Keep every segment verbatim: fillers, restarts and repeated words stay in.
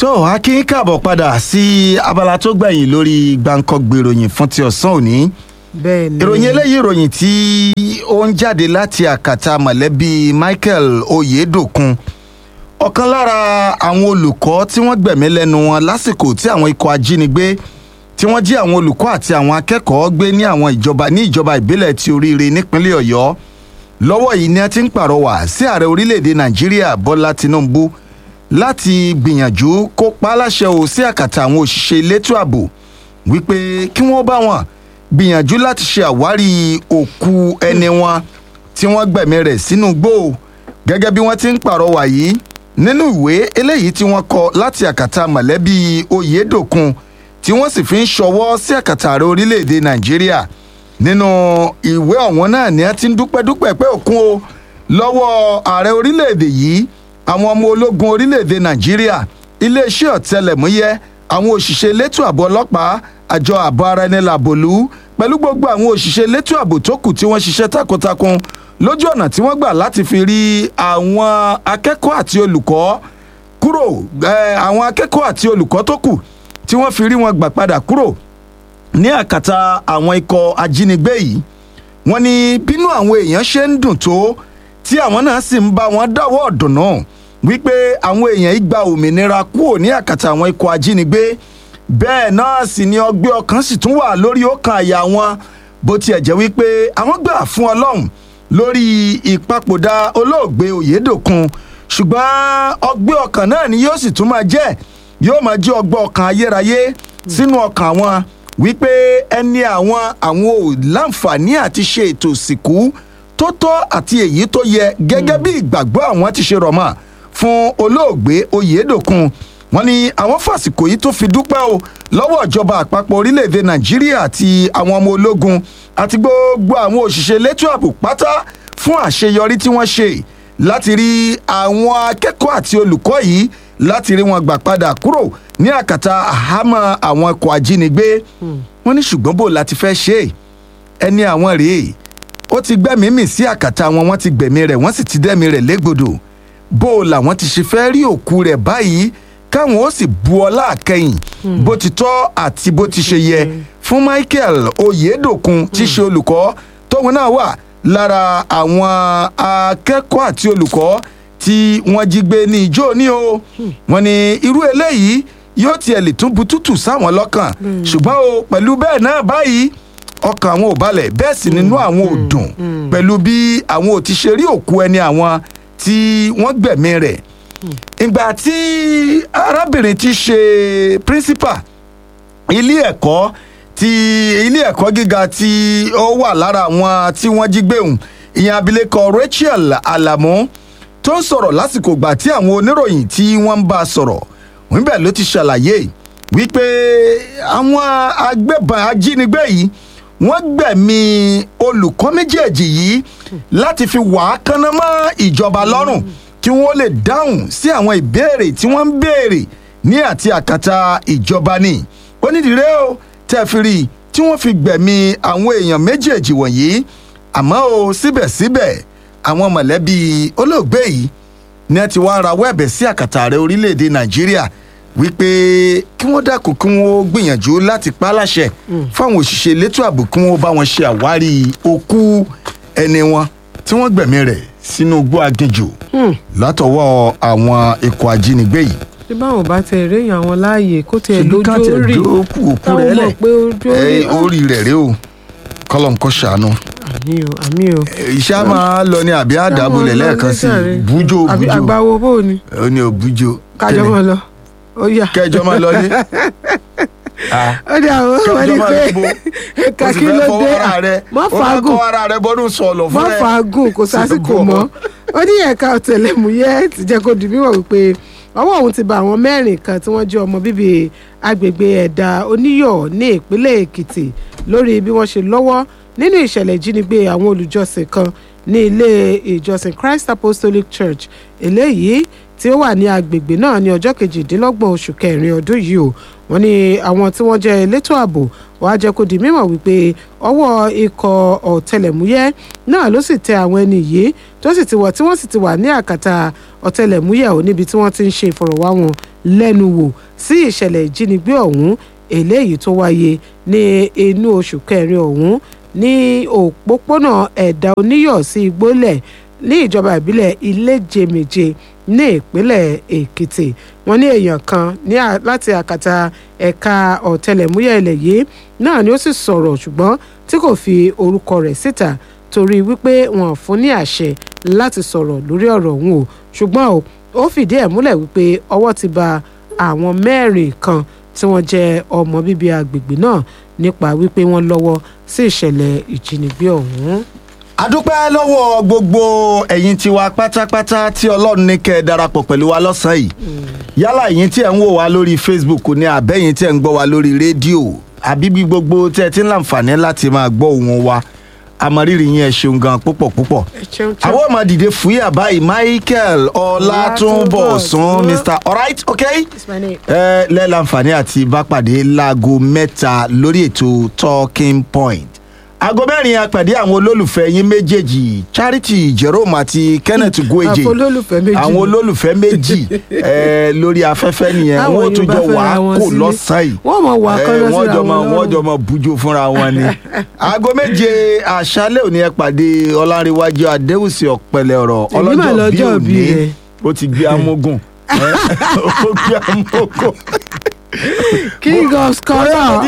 tó a kí káàbọ̀ padà sí abala tó gbẹ̀yìn lórí gbàǹkangbè ìròyìn fún ti ọ̀sán òní. bẹ́ẹ̀ ni ìròyìn eléyìí ìròyìn tí ó ń jáde láti àkàtà mọ̀lẹ́bí Michael Oyedokun, ọ̀kan lára àwọn olùkọ́ tí wọ́n gbẹ̀mí lẹ́nu wọn lásìkò tí àwọn ikọ̀ ajínigbé tí wọ́n jí àwọn olùkọ́ àti àwọn akẹ́kọ̀ọ́ gbé ní àwọn ìjọba ní ìjọba ìbílẹ̀ ti Oríire nípínlẹ̀ Ọ̀yọ́. Lọ́wọ́ yìí ni a ti ń pàrọwà sí ààrẹ orílẹ̀-èdè Nàìjíríà Bọ́lá Tinubu láti gbìyànjú kó pa á láṣẹ o sí àkàtà àwọn òṣìṣẹ́ elétò ààbò wípé kí wọ́n bá wọn gbìyànjú láti ṣe àwárí òkú ẹni wọn tí wọ́n gbẹ̀mí rẹ̀ sínú igbó. Gẹ́gẹ́ bí wọ́n ti ń pàrọwà yìí nínú ìwé eléyìí tí wọ́n kọ láti àkàtà mọ̀lẹ́bí Oyedokun tí wọ́n sì fi ń ṣọwọ́ sí àkàtà ààrẹ orílẹ̀-èdè Nàìjíríà. Nínú ìwé ọ̀wọ́n náà ni a ti ń dúpẹ́ dúpẹ́ pé òkun o lọ́wọ́ ààrẹ orílẹ̀-èdè yìí, àwọn ọmọ ológun orílẹ̀-èdè Nàìjíríà, iléeṣẹ́ ọ̀tẹlẹ̀múyẹ́, àwọn òṣìṣẹ́ elétò ààbò ọlọ́pàá, àjọ ààbò ara ẹni làbòlú pẹ̀lú gbogbo àwọn òṣìṣẹ́ elétò ààbò tó kù tí wọ́n ṣiṣẹ́ takuntakun lójú ọ̀nà tí wọ́n gbà láti fi rí àwọn akẹ́kọ̀ọ́ àti olùkọ́ kúrò àwọn akẹ́kọ̀ọ́ àti olùkọ́ tó kù tí wọ́n fi rí wọn gbà padà kúrò ní àkàtà àwọn ikọ̀ ajínigbé yìí. Wọ́n ní bínú àwọn èèyàn ṣe ń dùn tó tí àwọn náà sì ń bá wọn dáwọ́ ọ̀dùnnú wípé àwọn èèyàn yìí gba òmìnira kúrò ní àkàtà àwọn ikọ̀ ajínigbé. Bẹ́ẹ̀ náà sì ni ọgbẹ́ ọkàn sì tún wà lórí ọkàn àyà wọn bó tiẹ̀ jẹ́ wípé àwọn gbà fún Ọlọ́run lórí ìpapòdà olóògbé Oyedokun, ṣùgbọ́n ọgbẹ́ ọkàn náà ni yóò sì tún máa jẹ́ yóò máa jẹ́ ọgbẹ́ ọkàn ayérayé sínú ọkàn wọn wípé ẹni àwọn àwọn ò láǹfààní àti ṣe ètò ìsìnkú tó tọ́ àti èyí tó yẹ gẹ́gẹ́ bí ìgbàgbọ́ àwọn ti ṣe rọ̀ mọ́ fún olóògbé Oyedokun. Wọ́n ní àwọn fàsìkò yìí tó fi dúpẹ́ o lọ́wọ́ ìjọba àpapọ̀ orílẹ̀-èdè Nàìjíríà àti àwọn ọmọ ológun àti gbogbo àwọn òṣìṣẹ́ elétò ààbò pátá fún àṣeyọrí tí wọ́n ṣe láti rí àwọn akẹ́kọ̀ọ́ àti olùkọ́ yìí láti rí wọn gbà padà kúrò ní àkàtà àhámọ́ àwọn ikọ̀ ajínigbé. Wọ́n ní ṣùgbọ́n bò láti fẹ́ ṣe ẹni àwọn rèé ó ti gbẹ́mìí mì sí àkàtà wọn, wọ́n ti gbẹ̀mí rẹ̀, wọ́n sì ti dẹ́mi rẹ̀ légbodò. Bó làwọn ti ṣe fẹ́ rí òkú rẹ̀ báyìí káwọn ó sì bu ọlá àkẹyìn bó ti tọ́ àti bó ti ṣe yẹ fún Michael Oyedokun tí ṣe olùkọ́ tóun náà wà lára àwọn akẹ́kọ̀ọ́ àti olùkọ́ tí wọ́n jí gbé ní ìjó ní o. Wọ́n ní irú eléyìí yóò tiẹ̀ lè tún butútù sáwọn lọ́kàn ṣùgbọ́n o pẹ̀lú bẹ́ẹ̀ náà báyìí ọkàn àwọn ò balẹ̀, bẹ́ẹ̀ sì nínú àwọn ò dùn pẹ̀lú bí àwọn ò ti ṣe rí òkú ẹni àwọn tí wọ́n gbẹ̀mí rẹ̀. Ìgbà tí arábìnrin ti ṣe principal ilé ẹ̀kọ́ ti ilé ẹ̀kọ́ gíga tí ó wà lára àwọn tí wọ́n jí gbé òun, ìyẹn abilékọ Rachel Alamu tó ń sọ̀rọ̀ lásìkò ìgbà tí àwọn oníròyìn tí wọ́n ń bá a sọ̀rọ̀ níbẹ̀ ló ti ṣàlàyé wípé àwọn agbébọn ajínigbé yìí wọ́n gbẹ̀mí olùkọ́ méjèèjì yìí láti fi wàá kánná mọ́ ìjọba lọ́rùn kí wọ́n lè dáhùn sí àwọn ìbéèrè tí wọ́n ń béèrè ní àti àkàtà ìjọba ni. Onídìrí o tẹ́ fi rí tí wọ́n fi gbẹ̀mí àwọn èèyàn méjèèjì wọ̀nyí. Àmọ́ o síbẹ̀síbẹ̀ àwọn mọ̀lẹ́bí olóògbé yìí ní ẹ ti wá rawọ́ ẹ̀bẹ̀ sí àkàtà ààrẹ orílẹ̀-èdè Nàìjíríà wípé kí wọ́n dákun kí wọ́n gbìyànjú láti pa á láṣẹ fáwọn òṣìṣẹ́ elétò ààbò kí wọ́n bá wọn ṣe àwárí òkú ẹni wọn tí wọ́n gbẹ̀mí rẹ̀ sínú igbó aginjù látọwọ́ àwọn ikọ̀ ajínigbé yìí. tí báwọn bá tẹ eréyàn àwọn láàyè kó tẹ lójú orí táwọn mọ̀ pé orí rẹ̀ rèé o kọ́lọ́n kó ṣàánú. àmì o àmì o. iṣẹ́ máa lọ ní àbí àdàbọ̀lẹ̀ lẹ́ẹ̀kan sí i bújó bújó àgbáwo bò ní. ó ní o bújó. kájọ mọ lọ ó yà. kẹjọ máa lọ ní. ó dà ó wọ́n ní pé kàkí ló dé mọ́ fàágùn mọ́ fàágùn kò sásìkò mọ́. ó ní ẹ̀ka ọ̀tẹlẹ̀múyẹ́ ti jẹ́ kó di mímọ̀ wípé ọwọ́ òun ti bá àwọn mẹ́rin kan tí wọ́n jẹ́ ọmọ bíbí agbègbè ẹ̀dá oníyọ̀ ní ìpínlẹ̀ Èkìtì lórí bí wọ́n ṣe lọ́wọ́ nínú ìṣẹ̀lẹ̀ ìjínigbé àwọn olùjọsìn kan ní ilé ìjọsìn Christ Apostolic Church eléyìí tí ó wà ní agbègbè náà ní ọjọ́ kejìdínlọ́gbọ̀n oṣù kẹrin ọdún yìí o. Wọ́n ní àwọn tí wọ́n jẹ́ elétò ààbò wàá jẹ́ kó di mímọ̀ wípé ọwọ́ ikọ̀ ọ̀tẹlẹ̀múyẹ́ náà ló sì tẹ àwọn ẹni yìí tó sì ti wọ̀ tí wọ́n sì ti wà ní àkàtà ọ̀tẹlẹ̀múyẹ́ ò níbi tí wọ́n ti ń ṣe ìfọ̀rọ̀wá wọn lẹ́nu wò sí ìṣẹ̀lẹ̀ ìjínigbé ọ̀hún eléyìí tó wáyé ní inú oṣù kẹrin ọ̀hún ní òpópónà ẹ̀dá oníyọ̀ sí igbólẹ̀ ní ìjọba ìbílẹ̀ Iléjeméje ní ìpínlẹ̀ Èkìtì. wọ́n ní èèyàn kan ní láti àkàtà ẹ̀ka ọ̀tẹlẹ̀múyẹ́ ilẹ̀ yìí náà ni ó sì sọ̀rọ̀ ṣùgbọ́n tí kò fi orúkọ rẹ̀ síta torí wípé wọn fún ní àṣẹ láti sọ̀rọ̀ lórí ọ̀rọ̀ ọ̀hún o ṣùgbọ́n ó fìdí ẹ̀ múlẹ̀ wípé ọwọ́ ti ba àwọn mẹ́rin kan tí wọ́n jẹ́ ọmọ bíbí agbègbè náà nípa wípé wọ́n lọ́wọ́ sí ìṣẹ̀lẹ̀ ìjínigbé ọ̀hún. a dúpẹ́ lọ́wọ́ gbogbo ẹ̀yin tiwa pátápátá tí ọlọ́run ní kẹ́ ẹ darapọ̀ pẹ̀lú wa lọ́sàn-án yìí yálà ẹ̀yin tí ẹ̀ ń wò wá lórí Facebook ní àbẹ́yìn tí ẹ̀ ń gbọ́ wa lórí rédíò àbí bí gbogbo tí ẹ ti ń láǹfààní láti máa gbọ́ ohùn wa àmọ̀rírì yín ẹ ṣeun gan púpọ̀ púpọ̀. àwọn ọmọ dìde fúyà báyìí Michael Ọlátúnbọ̀sún Mr Alright okay ẹ lẹ́ láǹfààní àti bá pàdé láago mẹ́ta lórí ètò Talking Point. aago mẹ́rin apàdé àwọn olólùfẹ́ yín méjèèjì Charity Jerome àti Kenneth Gweje àwọn olólùfẹ́ méjì lórí afẹ́fẹ́ nìyẹn wọ́n tún jọ wà kó lọ́sàn-án yìí wọ́n jọ mọ wọ́n jọ mọ bùjọ fúnra wọn ni. aago méje àṣálẹ́ òní ẹ pàdé Ọlárẹ̀wájú Adéwùsì Ọ̀pẹ̀lẹ̀ ọ̀rọ̀ ọlọ́jọ́ bí òní ó ti gbé amógùn ó gbé amógùn. King of scorer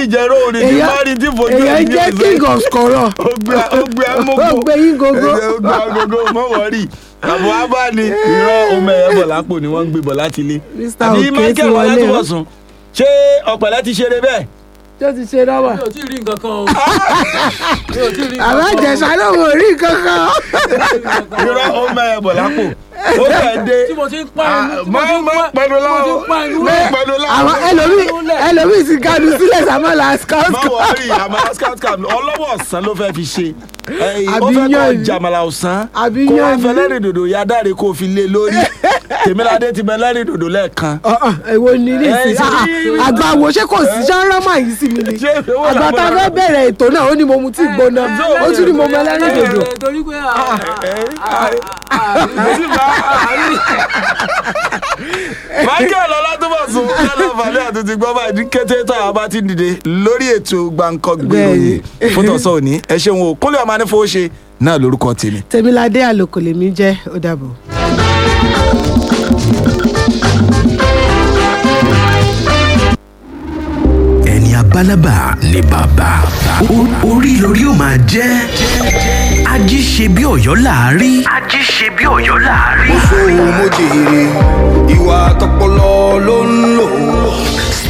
èyàn jẹ́ king of scorer ó gbé amógó ó gbé yín gógó ó gbé amógó mọ́ wọ́rì àbọ̀ abá ni ìran ọmọ ẹ̀yẹ bọ̀ lápò ni wọ́n ń gbé bọ̀ láti ilé àbí Michael Ọlátúnbọ̀sún ṣé Ọ̀pẹ̀lẹ̀ ti ṣeré bẹ́ẹ̀. tó ti ṣe rọ́bà. mi ò tí ì rí nǹkan kan o. àwọn àjẹsà ló wò rí nǹkan kan. ìran ọmọ ẹ̀yẹ bọ̀ lápò ó kàn dé tí mo ti ń pa ẹnu mọ mọ pẹ̀lú láwọn pẹ̀lú láwọn. àwọn ẹlòmíì ẹlòmíì ti ganu sílẹ̀ sàmọ́là scout camp. má wọrí àmàlà scout camp ọlọ́wọ́ ọ̀sán ló fẹ́ fi ṣe ó fẹ́ kọ́ jàmàlà ọ̀sán kó wá fẹ́ lẹ́rìn dòdò ya dáre kó fi lé lórí Tèmiládé ti bẹ lẹ́rìn dòdò lẹ́ẹ̀kan. èwo ni ní ìsìn àgbà wo ṣé kò sí ṣáárọ́mà yìí sí mi ni àgbà tá a fẹ́ bẹ̀rẹ̀ ètò náà ó ní mo mu tí gbóná ó tún ní mo mọ lẹ́rìn dòdò. torí pé Michael Ọlátúnbọ̀sún kálọ̀ balẹ̀ àtúntì gbọ́ báyìí kété tá a bá ti dìde lórí ètò Gbàǹkangbè ìròyìn fún tọ̀sán òní ẹ ṣeun o Kúnlé ọmọ anífowóṣe náà lórúkọ tèmi. Tèmiládé Àlòkò lèmi jẹ́ ó dàbọ̀. ẹni abálábà ni bàbá orí lórí ó máa jẹ́ ají ṣe bí Ọ̀yọ́ láàárí. ají ṣe bí Ọ̀yọ́ láàárí. mo sọ ohun mo jèrè ìwà tọpọ